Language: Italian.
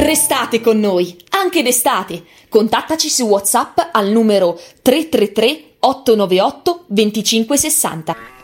Restate con noi, anche d'estate. Contattaci su WhatsApp al numero 333 898 2560.